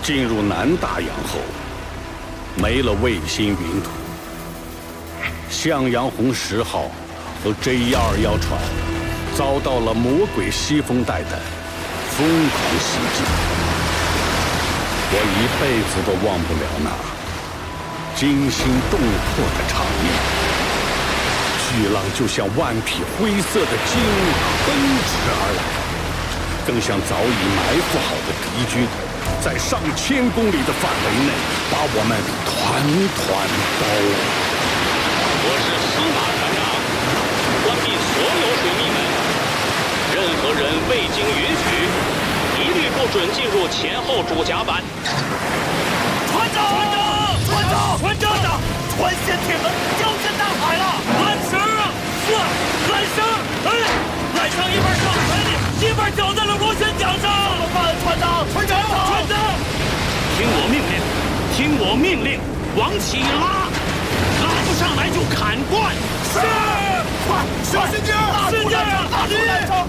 进入南大洋后，没了卫星云图，向阳红10号和 J121船遭到了魔鬼西风带的疯狂袭击。我一辈子都忘不了那惊心动魄的场面，巨浪就像万匹灰色的鲸奔驰而来，更像早已埋伏好的敌军，在上千公里的范围内把我们团团包围。 我是司马船长，关闭所有水密门，任何人未经允许，一律不准进入前后主甲板。 船长，船舷铁门掉进大海了！缆绳啊，是缆绳！哎，缆绳一半掉在海里，一半掉在了螺旋桨上，怎么办？船长！ 听我命令，往起拉，拉不上来就砍断。 是，快，小心点！拉出缆绳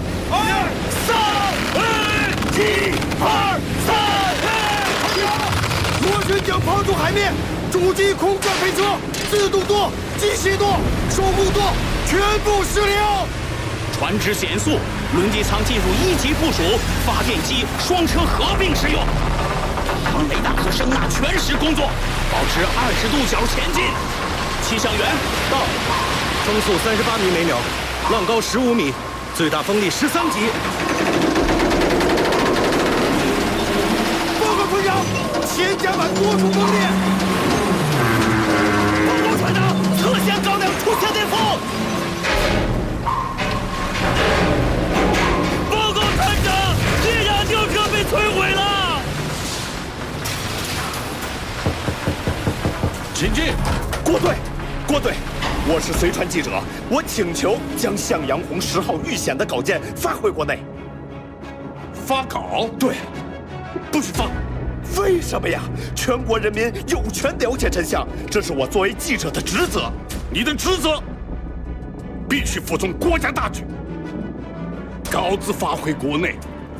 ！1、2、3，1、2、3，螺旋桨抛出海面，主机空转飞车，自动舵、机械舵、手工舵全部失灵。 船只减速，轮机舱进入1级部署，发电机双车合并使用。航雷达和声呐全时工作，保持20度角前进。气象员到， 风速38米每秒，浪高15米，最大风力13级。 报告船长，前甲板多处崩裂。报告船长，侧舷高梁出现裂缝。报告船长，液压吊车被摧毁了。 请进， 郭队，我是随船记者，我请求将向阳红10号遇险的稿件发回国内。 发稿？ 对，不许发。为什么呀？全国人民有权了解真相，这是我作为记者的职责。 你的职责必须服从国家大局。稿子发回国内，